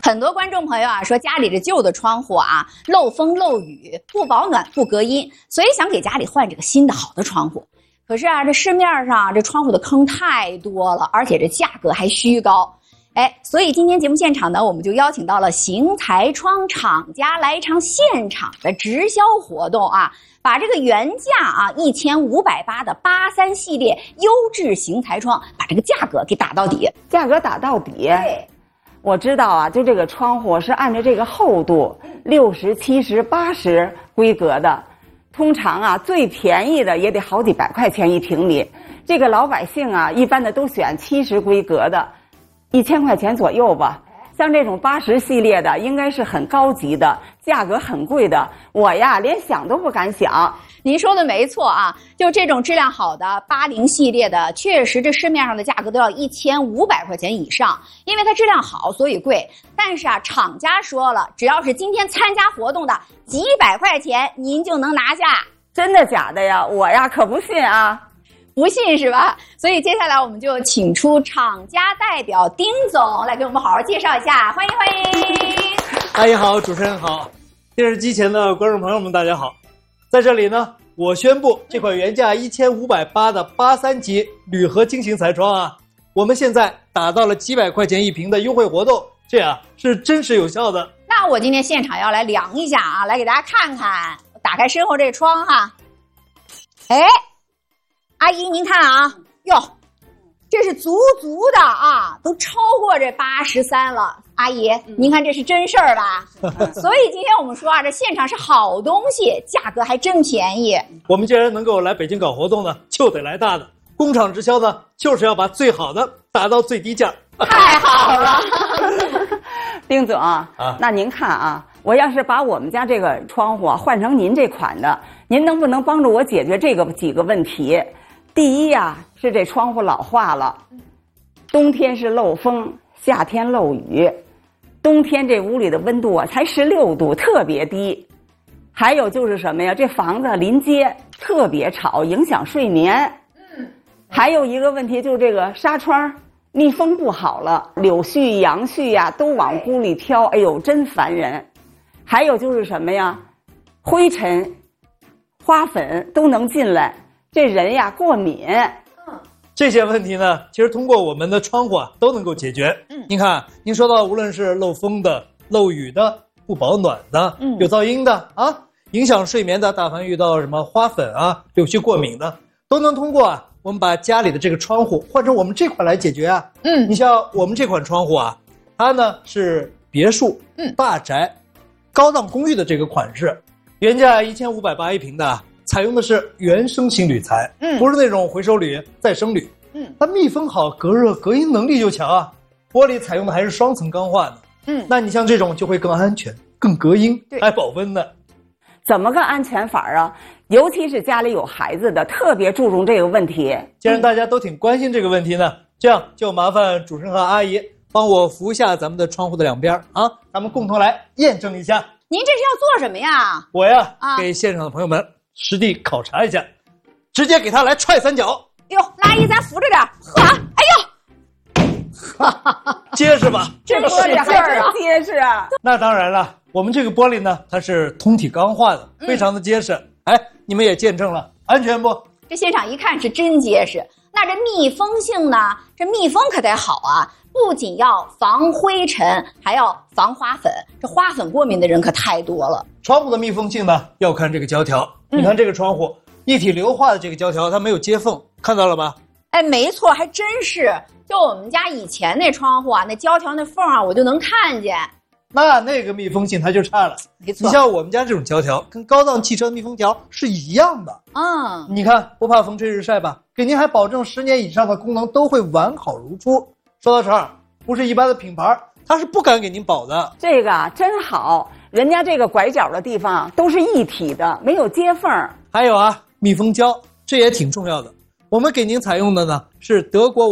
很多观众朋友啊说家里这旧的窗户啊漏风漏雨，不保暖不隔音，所以想给家里换这个新的好的窗户。可是啊，这市面上这窗户的坑太多了，而且这价格还虚高。所以今天节目现场呢，我们就邀请到了邢台窗厂家来一场现场的直销活动啊，把这个原价啊1580的83系列优质邢台窗，把这个价格给打到底。 价格打到底。 对， 我知道啊，就这个窗户是按照这个厚度60、70、80规格的，通常啊最便宜的也得好几百块钱一平米。这个老百姓啊，一般的都选70规格的，1000块钱左右吧。像这种80系列的，应该是很高级的，价格很贵的。我呀，连想都不敢想。 您说的没错啊，就这种质量好的80系列的，确实这市面上的价格都要1500块钱以上，因为它质量好，所以贵。但是啊，厂家说了，只要是今天参加活动的，几百块钱您就能拿下。 真的假的呀？我呀可不信啊。 不信是吧？所以接下来我们就请出厂家代表丁总来给我们好好介绍一下，欢迎欢迎。 阿姨好，主持人好，电视机前的观众朋友们大家好。在这里呢，我宣布这款原价1580的83级铝合金型彩窗啊，我们现在打到了几百块钱一平的优惠活动，这样是真实有效的。 那我今天现场要来量一下啊，来给大家看看，打开身后这窗哈。阿姨您看啊，哟，这是足的啊，都超过这83了。阿姨，您看这是真事儿吧？所以今天我们说啊，这现场是好东西，价格还真便宜。 我们既然能够来北京搞活动呢，就得来大的。工厂直销呢，就是要把最好的打到最低价。 太好了。 丁总啊，那您看啊，我要是把我们家这个窗户啊换成您这款的，您能不能帮助我解决这个几个问题？第一呀，是这窗户老化了，冬天是漏风，夏天漏雨，冬天这屋里的温度啊才16度，特别低。还有就是什么呀？这房子临街特别吵，影响睡眠。还有一个问题就是这个纱窗密封不好了，柳絮、杨絮呀都往屋里飘，哎呦，真烦人。还有就是什么呀？灰尘、花粉都能进来。这人呀过敏， 这些问题呢，其实通过我们的窗户啊都能够解决。您看，您说到无论是漏风的、漏雨的、不保暖的、有噪音的啊，影响睡眠的，但凡遇到什么花粉啊、柳絮过敏的，都能通过啊我们把家里的这个窗户换成我们这款来解决啊。你像我们这款窗户啊，它呢是别墅、大宅、高档公寓的这个款式，原价1580一平的。采用的是原生型铝材，不是那种回收铝、再生铝。它密封好，隔热隔音能力就强啊。玻璃采用的还是双层钢化的，那你像这种就会更安全、更隔音，还保温呢。 怎么个安全法啊？尤其是家里有孩子的，特别注重这个问题。 既然大家都挺关心这个问题呢，这样就麻烦主持人和阿姨帮我扶下咱们的窗户的两边啊，咱们共同来验证一下。 您这是要做什么呀？ 我呀，给现场的朋友们实地考察一下，直接给他来踹3脚。 哟，阿姨咱扶着点，哎呦， 结实吧？ 这玻璃还真结实啊！ 那当然了，我们这个玻璃呢，它是通体钢化的，非常的结实。你们也见证了，安全不？ 这现场一看是真结实。那这密封性呢？这密封可得好啊，不仅要防灰尘，还要防花粉。这花粉过敏的人可太多了。 窗户的密封性呢，要看这个胶条。你看这个窗户，一体硫化的这个胶条，它没有接缝，看到了吧？ 没错，还真是。就我们家以前那窗户啊，那胶条那缝啊，我就能看见。 那个密封性它就差了。 没错， 你像我们家这种胶条，跟高档汽车密封条是一样的。你看不怕风吹日晒吧？给您还保证10年以上的功能都会完好如初。说到这儿，不是一般的品牌，它是不敢给您保的。 这个啊真好，人家这个拐角的地方都是一体的，没有接缝。 还有啊，密封胶，这也挺重要的。我们给您采用的呢是德国